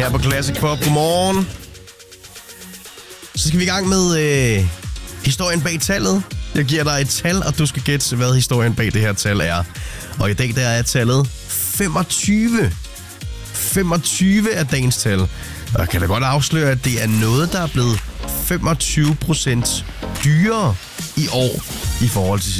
her på Classic Pop. Godmorgen. Så skal vi i gang med historien bag tallet. Jeg giver dig et tal, og du skal gætte, hvad historien bag det her tal er. Og i dag der er tallet 25. 25 er dagens tal. Og jeg kan da godt afsløre, at det er noget, der er blevet 25% dyrere i år i forhold til